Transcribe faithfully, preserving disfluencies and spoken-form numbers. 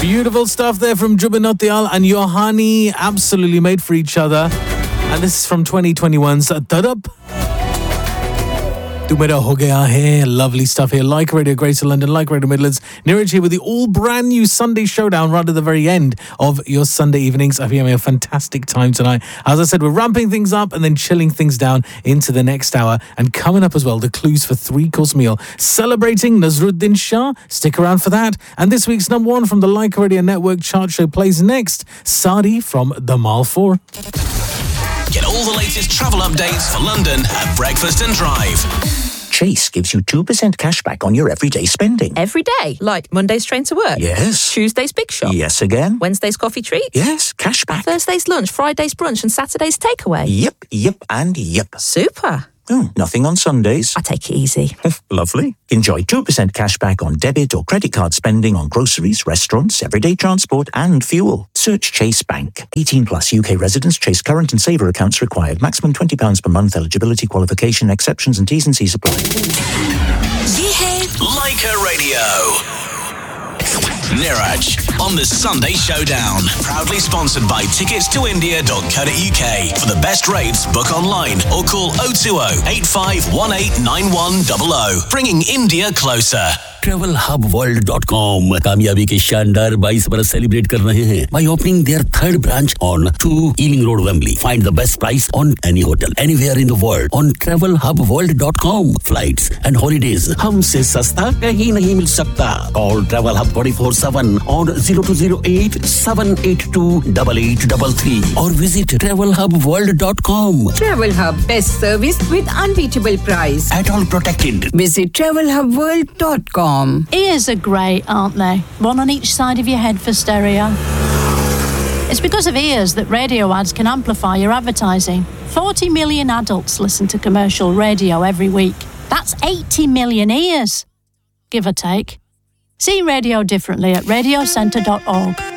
Beautiful stuff there from Jubin Nautiyal and Yohani, absolutely made for each other. And this is from twenty twenty-one's Tadab. Tu Mera Ho Gaya Hai. Lovely stuff here. Like Radio Greater London, like Radio Midlands. Neeraj here with the all brand new Sunday Showdown right at the very end of your Sunday evenings. I hope you're having a fantastic time tonight. As I said, we're ramping things up and then chilling things down into the next hour. And coming up as well, the clues for three-course meal. Celebrating Nazruddin Shah. Stick around for that. And this week's number one from the Like Radio Network chart show plays next. Sari from Damal four. Get all the latest travel updates for London at Breakfast and Drive. Chase gives you two percent cash back on your everyday spending. Every day? Like Monday's train to work? Yes. Tuesday's big shop? Yes again. Wednesday's coffee treat? Yes, cash back. Thursday's lunch, Friday's brunch and Saturday's takeaway? Yep, yep and yep. Super. Oh, nothing on Sundays. I take it easy. Lovely. Enjoy two percent cash back on debit or credit card spending on groceries, restaurants, everyday transport and fuel. Search Chase Bank. eighteen plus U K residents. Chase current and saver accounts required. Maximum twenty pounds per month. Eligibility, qualification, exceptions and T's and C's apply. Ye hai Leica Radio. Neeraj on the Sunday Showdown. Proudly sponsored by tickets to india dot co dot uk. For the best rates, book online or call oh two oh, eight five one eight, nine one zero zero. Bringing India closer. travel hub world dot com कामयाबी के शानदार बाईस बरस celebrate कर रहे हैं by opening their third branch on two Ealing Road, Wembley. Find the best price on any hotel anywhere in the world on travel hub world dot com. Flights and holidays हमसे सस्ता कहीं नहीं मिल सकता. Call Travel Hub twenty-four seven on zero two zero eight, seven eight two, eight eight three three or visit travel hub world dot com. Travel Hub, best service with unbeatable price. At all protected. Visit travel hub world dot com. Ears are great, aren't they? One on each side of your head for stereo. It's because of ears that radio ads can amplify your advertising. forty million adults listen to commercial radio every week. That's eighty million ears, give or take. See radio differently at radio centre dot org.